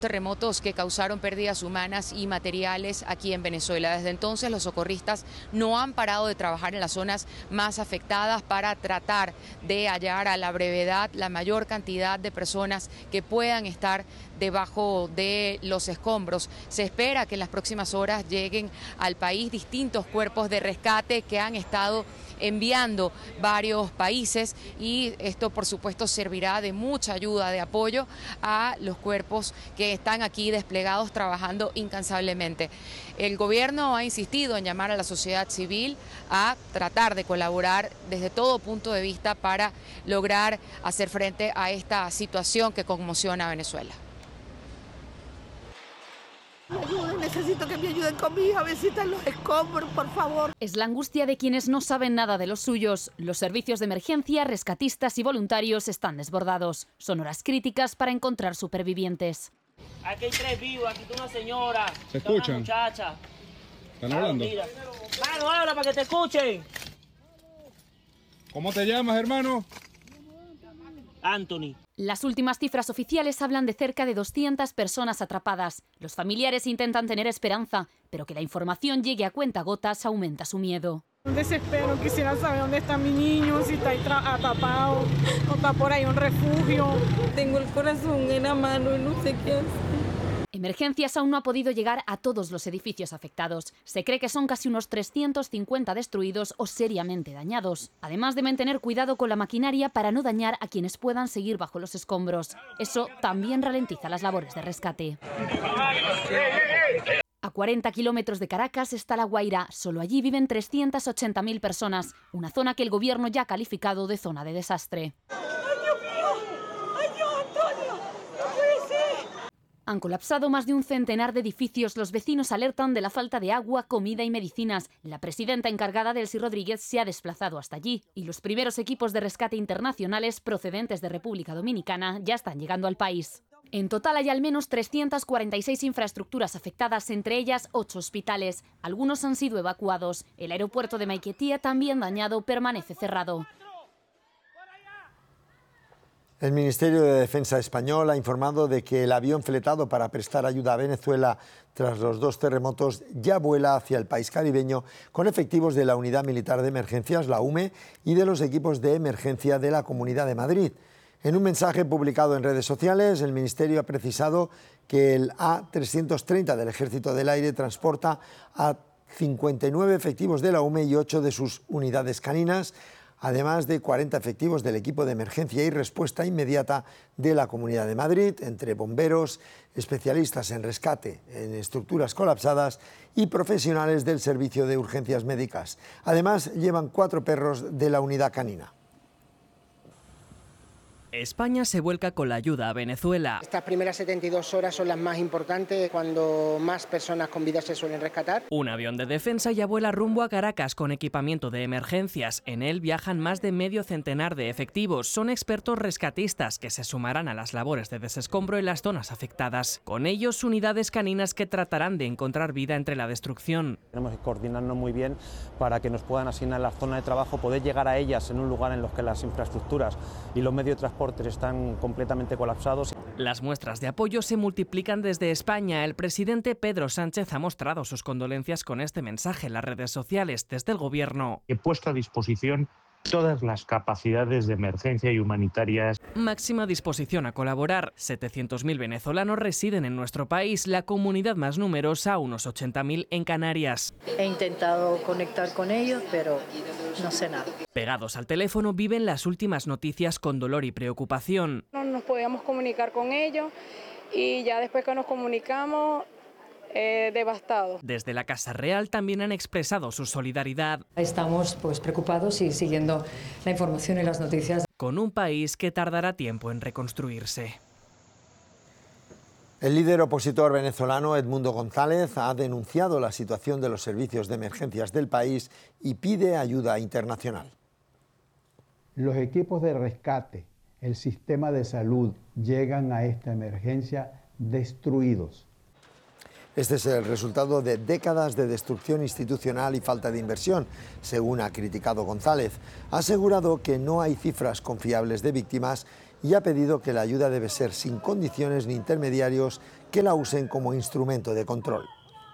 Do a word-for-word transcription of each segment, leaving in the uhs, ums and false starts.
Terremotos que causaron pérdidas humanas y materiales aquí en Venezuela. Desde entonces los socorristas no han parado de trabajar en las zonas más afectadas para tratar de hallar a la brevedad la mayor cantidad de personas que puedan estar debajo de los escombros. Se espera que en las próximas horas lleguen al país distintos cuerpos de rescate que han estado enviando varios países, y esto por supuesto servirá de mucha ayuda, de apoyo a los cuerpos que están aquí desplegados trabajando incansablemente. El gobierno ha insistido en llamar a la sociedad civil a tratar de colaborar desde todo punto de vista para lograr hacer frente a esta situación que conmociona a Venezuela. Necesito que me ayuden con mi hija, a ver si están los escombros, por favor. Es la angustia de quienes no saben nada de los suyos. Los servicios de emergencia, rescatistas y voluntarios están desbordados. Son horas críticas para encontrar supervivientes. Aquí hay tres vivos, aquí está una señora. ¿Se escuchan? Una muchacha. ¿Están hablando? Mano, habla para que te escuchen. ¿Cómo te llamas, hermano? Anthony. Las últimas cifras oficiales hablan de cerca de doscientas personas atrapadas. Los familiares intentan tener esperanza, pero que la información llegue a cuentagotas aumenta su miedo. Un desespero, quisiera saber dónde está mi niño, si está atrapado o está por ahí un refugio. Tengo el corazón en la mano y no sé qué hacer. Emergencias aún no ha podido llegar a todos los edificios afectados. Se cree que son casi unos trescientos cincuenta destruidos o seriamente dañados. Además de mantener cuidado con la maquinaria para no dañar a quienes puedan seguir bajo los escombros. Eso también ralentiza las labores de rescate. A cuarenta kilómetros de Caracas está La Guaira. Solo allí viven trescientas ochenta mil personas, una zona que el gobierno ya ha calificado de zona de desastre. Han colapsado más de un centenar de edificios. Los vecinos alertan de la falta de agua, comida y medicinas. La presidenta encargada, Delcy Rodríguez, se ha desplazado hasta allí. Y los primeros equipos de rescate internacionales procedentes de República Dominicana ya están llegando al país. En total hay al menos trescientas cuarenta y seis infraestructuras afectadas, entre ellas ocho hospitales. Algunos han sido evacuados. El aeropuerto de Maiquetía, también dañado, permanece cerrado. El Ministerio de Defensa español ha informado de que el avión fletado para prestar ayuda a Venezuela tras los dos terremotos ya vuela hacia el país caribeño con efectivos de la Unidad Militar de Emergencias, la U M E, y de los equipos de emergencia de la Comunidad de Madrid. En un mensaje publicado en redes sociales, el Ministerio ha precisado que el A trescientos treinta del Ejército del Aire transporta a cincuenta y nueve efectivos de la U M E y ocho de sus unidades caninas, además de cuarenta efectivos del equipo de emergencia y respuesta inmediata de la Comunidad de Madrid, entre bomberos, especialistas en rescate en estructuras colapsadas y profesionales del Servicio de Urgencias Médicas. Además, llevan cuatro perros de la unidad canina. España se vuelca con la ayuda a Venezuela. Estas primeras setenta y dos horas son las más importantes, cuando más personas con vida se suelen rescatar. Un avión de defensa ya vuela rumbo a Caracas con equipamiento de emergencias. En él viajan más de medio centenar de efectivos. Son expertos rescatistas que se sumarán a las labores de desescombro en las zonas afectadas. Con ellos, unidades caninas que tratarán de encontrar vida entre la destrucción. Tenemos que coordinarnos muy bien para que nos puedan asignar la zona de trabajo, poder llegar a ellas en un lugar en los que las infraestructuras y los medios de transporte están completamente colapsados. Las muestras de apoyo se multiplican desde España. El presidente Pedro Sánchez ha mostrado sus condolencias con este mensaje en las redes sociales desde el gobierno. He puesto a disposición todas las capacidades de emergencia y humanitarias. Máxima disposición a colaborar. setecientos mil venezolanos residen en nuestro país, la comunidad más numerosa, unos ochenta mil en Canarias. He intentado conectar con ellos, pero no sé nada. Pegados al teléfono viven las últimas noticias con dolor y preocupación. No nos podíamos comunicar con ellos y ya después que nos comunicamos, Eh, devastado. Desde la Casa Real también han expresado su solidaridad. Estamos pues preocupados y siguiendo la información y las noticias. Con un país que tardará tiempo en reconstruirse. El líder opositor venezolano Edmundo González ha denunciado la situación de los servicios de emergencias del país y pide ayuda internacional. Los equipos de rescate, el sistema de salud llegan a esta emergencia destruidos. Este es el resultado de décadas de destrucción institucional y falta de inversión, según ha criticado González. Ha asegurado que no hay cifras confiables de víctimas y ha pedido que la ayuda debe ser sin condiciones ni intermediarios que la usen como instrumento de control.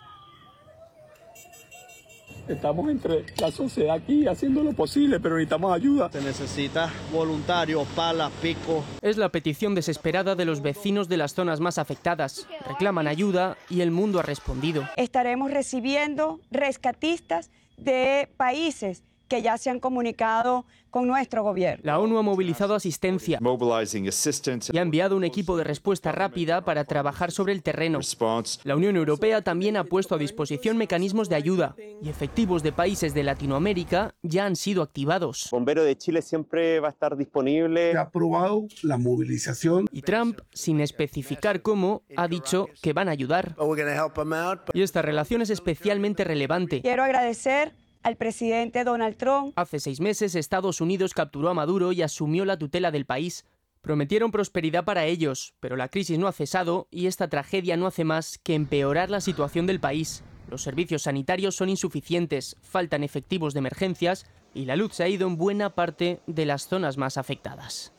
Estamos entre la sociedad aquí haciendo lo posible, pero necesitamos ayuda. Se necesita voluntarios, palas, picos. Es la petición desesperada de los vecinos de las zonas más afectadas. Reclaman ayuda y el mundo ha respondido. Estaremos recibiendo rescatistas de países que ya se han comunicado con nuestro gobierno. La ONU ha movilizado asistencia y ha enviado un equipo de respuesta rápida para trabajar sobre el terreno. La Unión Europea también ha puesto a disposición mecanismos de ayuda y efectivos de países de Latinoamérica ya han sido activados. Bombero de Chile siempre va a estar disponible. Se ha aprobado la movilización. Y Trump, sin especificar cómo, ha dicho que van a ayudar. Y esta relación es especialmente relevante. Quiero agradecer al presidente Donald Trump. Hace seis meses Estados Unidos capturó a Maduro y asumió la tutela del país. Prometieron prosperidad para ellos, pero la crisis no ha cesado y esta tragedia no hace más que empeorar la situación del país. Los servicios sanitarios son insuficientes, faltan efectivos de emergencias y la luz se ha ido en buena parte de las zonas más afectadas.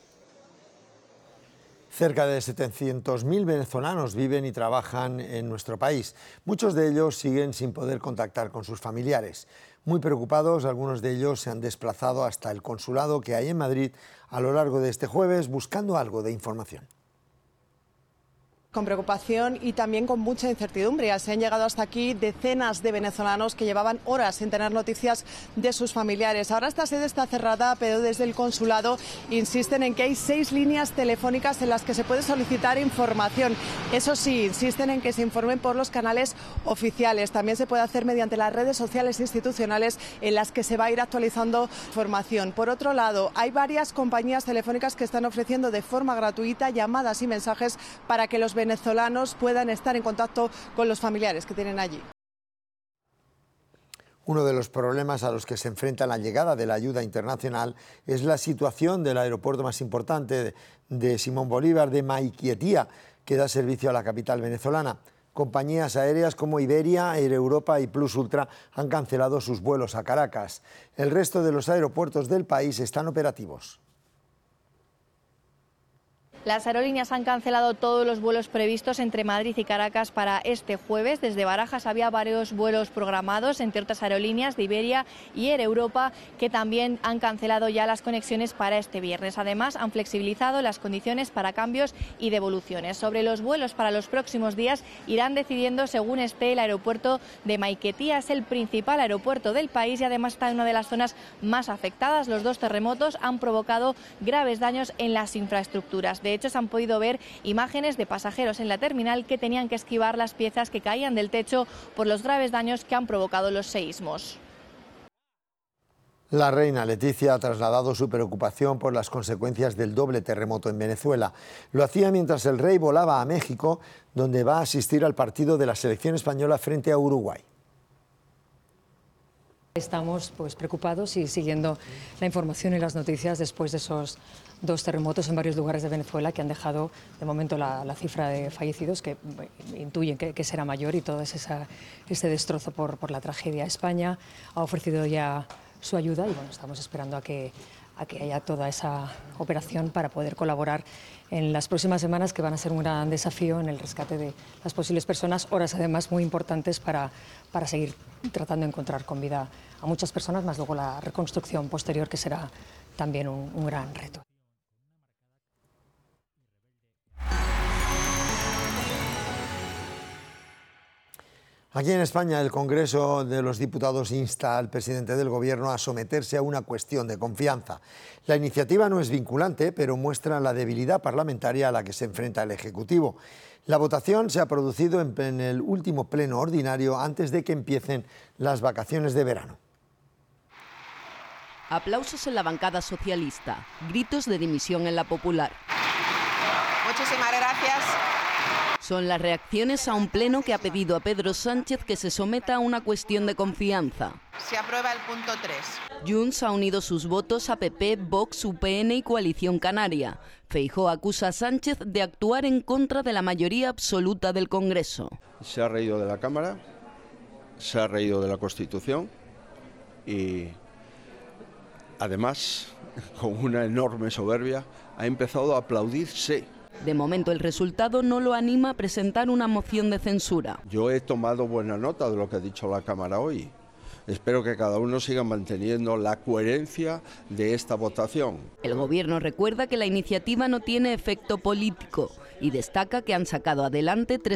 Cerca de setecientos mil venezolanos viven y trabajan en nuestro país. Muchos de ellos siguen sin poder contactar con sus familiares. Muy preocupados, algunos de ellos se han desplazado hasta el consulado que hay en Madrid a lo largo de este jueves buscando algo de información. Con preocupación y también con mucha incertidumbre. Se han llegado hasta aquí decenas de venezolanos que llevaban horas sin tener noticias de sus familiares. Ahora esta sede está cerrada, pero desde el consulado insisten en que hay seis líneas telefónicas en las que se puede solicitar información. Eso sí, insisten en que se informen por los canales oficiales. También se puede hacer mediante las redes sociales institucionales en las que se va a ir actualizando información. Por otro lado, hay varias compañías telefónicas que están ofreciendo de forma gratuita llamadas y mensajes para que los venezolanos puedan estar en contacto con los familiares que tienen allí. Uno de los problemas a los que se enfrenta la llegada de la ayuda internacional es la situación del aeropuerto más importante de Simón Bolívar, de Maiquetía, que da servicio a la capital venezolana. Compañías aéreas como Iberia, Air Europa y Plus Ultra han cancelado sus vuelos a Caracas. El resto de los aeropuertos del país están operativos. Las aerolíneas han cancelado todos los vuelos previstos entre Madrid y Caracas para este jueves. Desde Barajas había varios vuelos programados, entre otras aerolíneas de Iberia y Air Europa, que también han cancelado ya las conexiones para este viernes. Además, han flexibilizado las condiciones para cambios y devoluciones. Sobre los vuelos para los próximos días irán decidiendo según esté el aeropuerto de Maiquetía. Es el principal aeropuerto del país y además está en una de las zonas más afectadas. Los dos terremotos han provocado graves daños en las infraestructuras. De hecho, se han podido ver imágenes de pasajeros en la terminal que tenían que esquivar las piezas que caían del techo por los graves daños que han provocado los seísmos. La reina Leticia ha trasladado su preocupación por las consecuencias del doble terremoto en Venezuela. Lo hacía mientras el rey volaba a México, donde va a asistir al partido de la selección española frente a Uruguay. Estamos pues, preocupados y siguiendo la información y las noticias después de esos dos terremotos en varios lugares de Venezuela que han dejado de momento la, la cifra de fallecidos que intuyen que, que será mayor y todo esa, ese destrozo por, por la tragedia. España ha ofrecido ya su ayuda y bueno, estamos esperando a que, a que haya toda esa operación para poder colaborar en las próximas semanas, que van a ser un gran desafío en el rescate de las posibles personas, horas además muy importantes para, para seguir tratando de encontrar con vida a muchas personas, más luego la reconstrucción posterior, que será también un, un gran reto. Aquí en España, el Congreso de los Diputados insta al presidente del Gobierno a someterse a una cuestión de confianza. La iniciativa no es vinculante, pero muestra la debilidad parlamentaria a la que se enfrenta el Ejecutivo. La votación se ha producido en el último pleno ordinario antes de que empiecen las vacaciones de verano. Aplausos en la bancada socialista, gritos de dimisión en la popular. Muchísimas gracias. Son las reacciones a un pleno que ha pedido a Pedro Sánchez que se someta a una cuestión de confianza. Se aprueba el punto tres. Junts ha unido sus votos a P P, Vox, U P N y Coalición Canaria. Feijóo acusa a Sánchez de actuar en contra de la mayoría absoluta del Congreso. Se ha reído de la Cámara, se ha reído de la Constitución y además con una enorme soberbia, ha empezado a aplaudirse. De momento el resultado no lo anima a presentar una moción de censura. Yo he tomado buena nota de lo que ha dicho la Cámara hoy. Espero que cada uno siga manteniendo la coherencia de esta votación. El Gobierno recuerda que la iniciativa no tiene efecto político y destaca que han sacado adelante tres